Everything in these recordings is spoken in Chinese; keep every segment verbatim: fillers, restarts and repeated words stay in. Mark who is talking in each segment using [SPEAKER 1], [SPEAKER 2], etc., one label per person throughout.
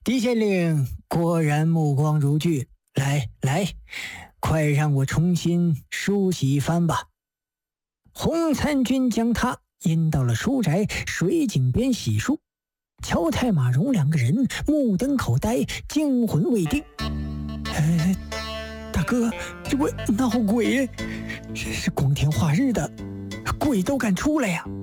[SPEAKER 1] 狄县令果然目光如炬，来来，快让我重新梳洗一番吧。洪参军将他引到了书宅水井边洗漱。乔太马荣两个人目瞪口呆，惊魂未定。呃，大哥，这不闹鬼？这是光天化日的，鬼都敢出来呀！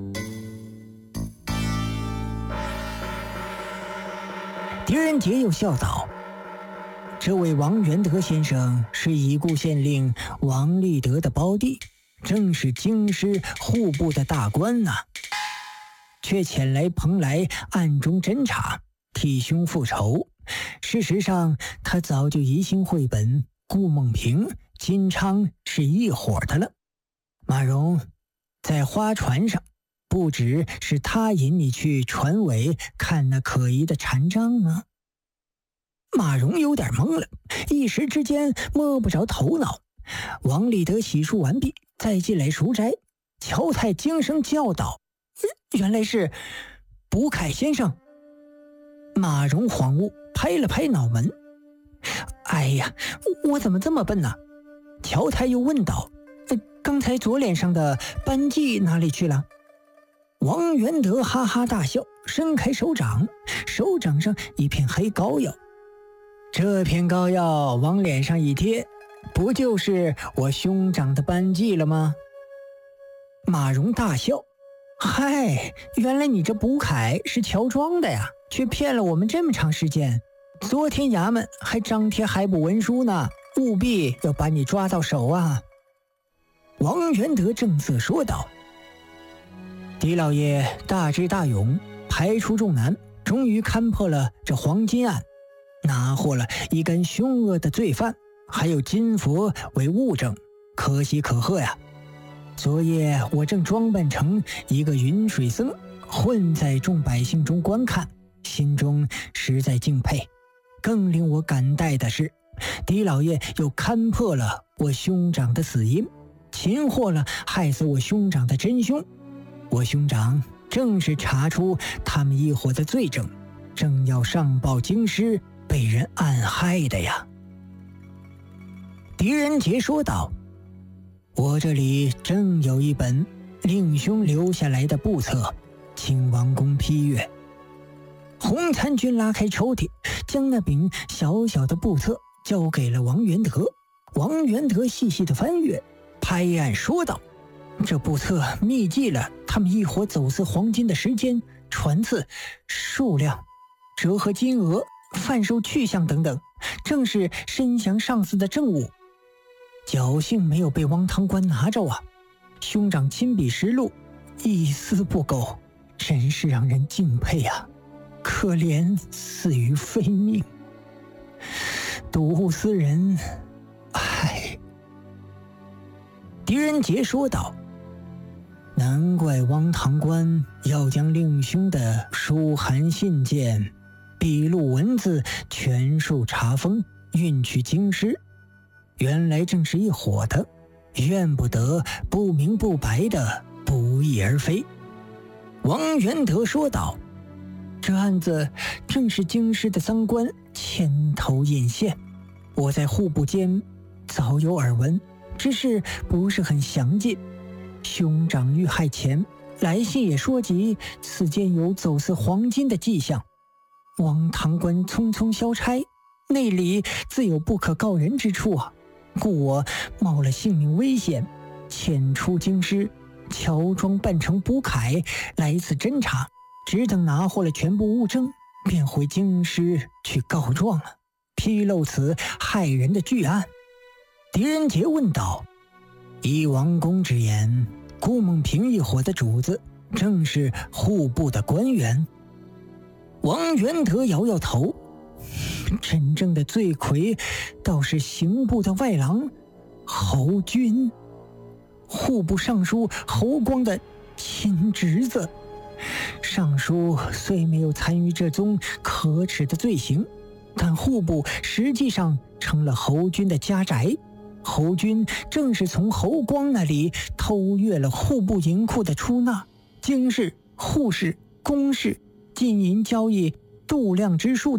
[SPEAKER 1] 狄仁杰又笑道：“这位王元德先生是已故县令王立德的胞弟，正是京师户部的大官呐、啊，却前来蓬莱暗中侦查，替兄复仇。事实上，他早就疑心绘本顾梦平、金昌是一伙的了。马荣，在花船上，不只是他引你去船尾看那可疑的禅杖吗？”马荣有点懵了，一时之间摸不着头脑。王立德洗漱完毕，再进来赎斋。乔太惊声叫道：“原来是卜凯先生！”马荣恍悟，拍了拍脑门：“哎呀，我怎么这么笨呢？”乔太又问道：“刚才左脸上的斑迹哪里去了？”王元德哈哈大笑，伸开手掌，手掌上一片黑膏药。这片膏药往脸上一贴，不就是我兄长的斑迹了吗？马荣大笑：“嗨，原来你这卜凯是乔装的呀，却骗了我们这么长时间。昨天衙门还张贴海捕文书呢，务必要把你抓到手啊！”王元德正色说道：“狄老爷大智大勇，排除众难，终于勘破了这黄金案，拿获了一干凶恶的罪犯，还有金佛为物证，可喜可贺呀！昨夜我正装扮成一个云水僧，混在众百姓中观看，心中实在敬佩。更令我感戴的是，狄老爷又勘破了我兄长的死因，擒获了害死我兄长的真凶。我兄长正是查出他们一伙的罪证，正要上报京师，被人暗害的呀。”狄仁杰说道：“我这里正有一本令兄留下来的簿册，请王公批阅。”洪参军拉开抽屉，将那柄小小的簿册交给了王元德。王元德细细的翻阅，拍案说道：“这簿册密记了他们一伙走私黄金的时间、船次、数量、折合金额、贩售去向等等，正是申降上司的证物。侥幸没有被汪堂官拿着啊！兄长亲笔实录，一丝不苟，真是让人敬佩啊！可怜死于非命，毒死人，唉。”狄仁杰说道：“难怪汪堂官要将令兄的书函信件、笔录文字全数查封，运去京师。原来正是一伙的，怨不得不明不白的不翼而飞。”王元德说道：“这案子正是京师的赃官牵头引线，我在户部间早有耳闻，只是不是很详尽。兄长遇害前，来信也说及此间有走私黄金的迹象。汪堂官匆匆消差，内里自有不可告人之处啊，故我冒了性命危险，潜出京师，乔装扮成卜凯来此侦查，只等拿获了全部物证，便回京师去告状了，披露此害人的巨案。”狄仁杰问道：“依王公之言，顾梦平一伙的主子正是户部的官员？”王元德摇摇头：“真正的罪魁倒是刑部的外郎侯军，户部尚书侯光的亲侄子。尚书虽没有参与这宗可耻的罪行，但户部实际上成了侯军的家宅。侯军正是从侯光那里偷越了户部银库的出纳、京市、户市、公事、金银交易度量之数